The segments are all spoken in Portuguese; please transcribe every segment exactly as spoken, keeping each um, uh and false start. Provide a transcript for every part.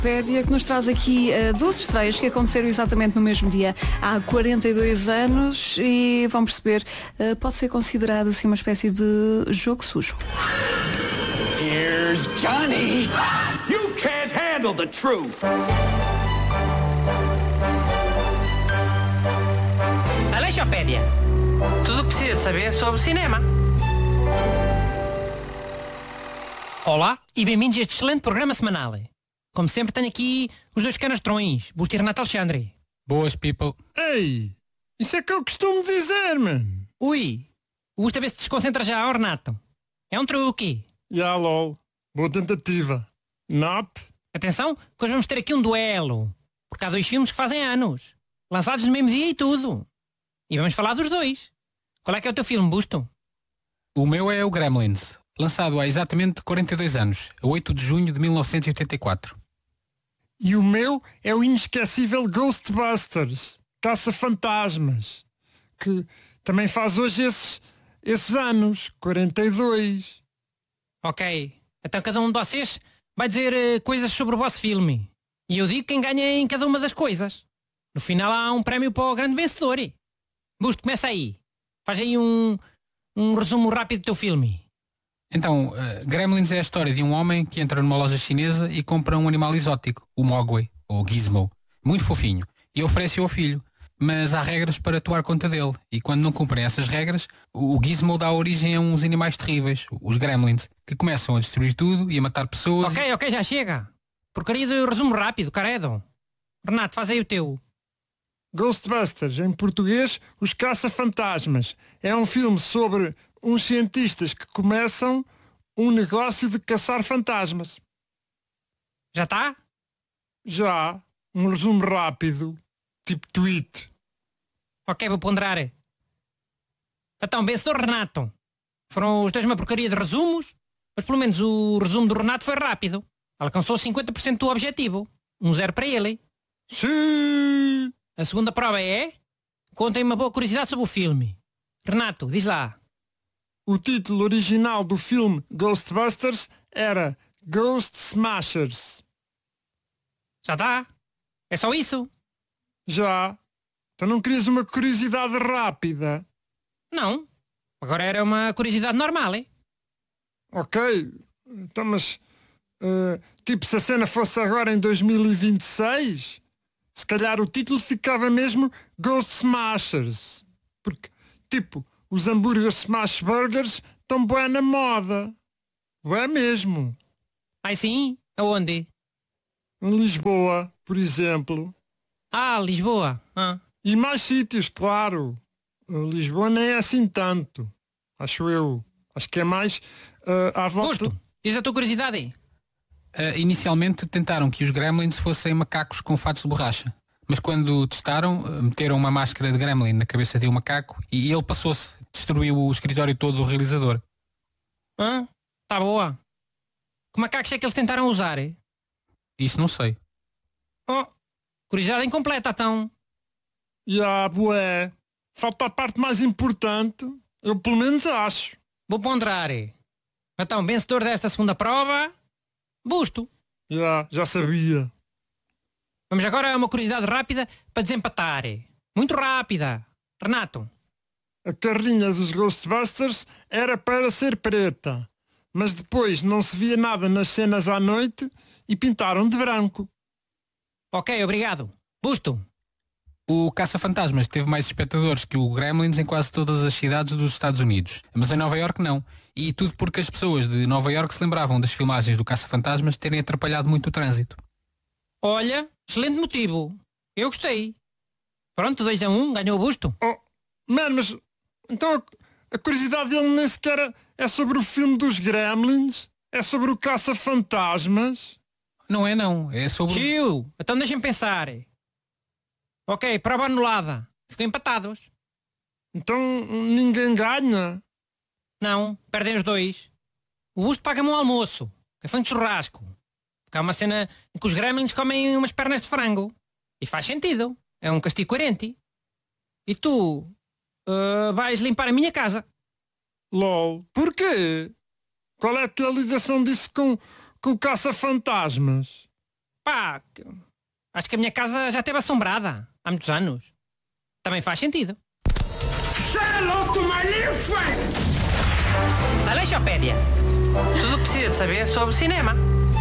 Pédia, que nos traz aqui uh, duas estreias que aconteceram exatamente no mesmo dia há quarenta e dois anos e vão perceber, uh, pode ser considerado assim uma espécie de jogo sujo. Here's Johnny. You can't handle the truth. Aleixopédia. Tudo o que precisa de saber sobre cinema. Olá e bem-vindos a este excelente programa semanal. Como sempre tenho aqui os dois canastrões, Busto e Renato Alexandre. Boas, people. Ei, isso é que eu costumo dizer, mano. Ui, o Busto a ver se desconcentra já, ó Renato. É um truque. Já, lol. Boa tentativa. Not. Atenção, que hoje vamos ter aqui um duelo. Porque há dois filmes que fazem anos. Lançados no mesmo dia e tudo. E vamos falar dos dois. Qual é que é o teu filme, Busto? O meu é o Gremlins, lançado há exatamente quarenta e dois anos, a oito de junho de mil novecentos e oitenta e quatro. E o meu é o inesquecível Ghostbusters, Caça-Fantasmas, que também faz hoje esses, esses anos, quarenta e dois. Ok, então cada um de vocês vai dizer uh, coisas sobre o vosso filme. E eu digo quem ganha em cada uma das coisas. No final há um prémio para o grande vencedor. Busto, começa aí. Faz aí um, um resumo rápido do teu filme. Então, uh, Gremlins é a história de um homem que entra numa loja chinesa e compra um animal exótico, o Mogwai, ou Gizmo, muito fofinho, e oferece-o ao filho. Mas há regras para tomar conta dele, e quando não cumprem essas regras, o Gizmo dá origem a uns animais terríveis, os Gremlins, que começam a destruir tudo e a matar pessoas. Ok, e... ok, já chega. Porcaria do resumo rápido, caredo. Renato, faz aí o teu. Ghostbusters, em português, Os Caça-Fantasmas. É um filme sobre uns cientistas que começam um negócio de caçar fantasmas. Já está? Já. Um resumo rápido, tipo tweet. Ok, vou ponderar. Então, vencedor Renato. Foram os dois uma porcaria de resumos, mas pelo menos o resumo do Renato foi rápido. Alcançou cinquenta por cento do objetivo. Um zero para ele. Sim! A segunda prova é... Contem uma boa curiosidade sobre o filme. Renato, diz lá. O título original do filme Ghostbusters era Ghost Smashers. Já está? É só isso? Já. Então não querias uma curiosidade rápida? Não. Agora era uma curiosidade normal, hein? Ok. Então, mas... Uh, tipo, se a cena fosse agora em dois mil e vinte e seis, se calhar o título ficava mesmo Ghost Smashers. Porque, tipo, os hambúrgueres Smash Burgers estão bué na moda. Bué mesmo. Ai sim? Aonde? Em Lisboa, por exemplo. Ah, Lisboa. Ah. E mais sítios, claro. Lisboa nem é assim tanto. Acho eu. Acho que é mais uh, à volta... Gosto. Diz a tua curiosidade aí. Uh, inicialmente tentaram que os Gremlins fossem macacos com fatos de borracha. Mas quando testaram, uh, meteram uma máscara de Gremlin na cabeça de um macaco e ele passou-se. Destruiu o escritório todo do realizador. Hã? Tá boa. Que macacos é que eles tentaram usar, hein? Isso não sei. Oh, curiosidade incompleta, então. E a bué. Falta a parte mais importante. Eu pelo menos acho. Vou ponderar. Então, vencedor desta segunda prova... Busto. Já, já sabia. Vamos agora a uma curiosidade rápida para desempatar. Muito rápida. Renato. A carrinha dos Ghostbusters era para ser preta, mas depois não se via nada nas cenas à noite e pintaram de branco. Ok, obrigado. Busto. O Caça-Fantasmas teve mais espectadores que o Gremlins em quase todas as cidades dos Estados Unidos. Mas em Nova Iorque não. E tudo porque as pessoas de Nova Iorque se lembravam das filmagens do Caça-Fantasmas terem atrapalhado muito o trânsito. Olha, excelente motivo. Eu gostei. Pronto, dois a um, ganhou o Busto. Oh, mano, mas... Então a, a curiosidade dele nem sequer é sobre o filme dos Gremlins? É sobre o Caça-Fantasmas? Não é não, é sobre... Tio, então deixem-me pensar. Ok, prova anulada. Ficam empatados. Então ninguém ganha? Não, perdem os dois. O Busto paga-me um almoço, que foi um churrasco. Porque há uma cena em que os Gremlins comem umas pernas de frango. E faz sentido. É um castigo coerente. E tu uh, vais limpar a minha casa. LOL, porquê? Qual é que é a ligação disso com, com o Caça-Fantasmas? Pá, que- acho que a minha casa já esteve assombrada há muitos anos. Também faz sentido. Say hello to my little friend! Aleixopédia. Tudo o que precisa de saber sobre cinema.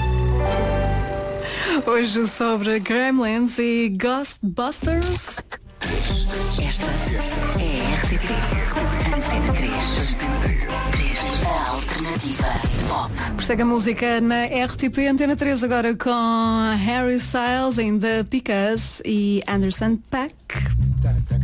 Hoje sobre Gremlins e Ghostbusters. Esta é a R T P Antena três. A alternativa pop. Prossegue a música na R T P Antena três agora com Harry Styles em The Because e Anderson .Paak.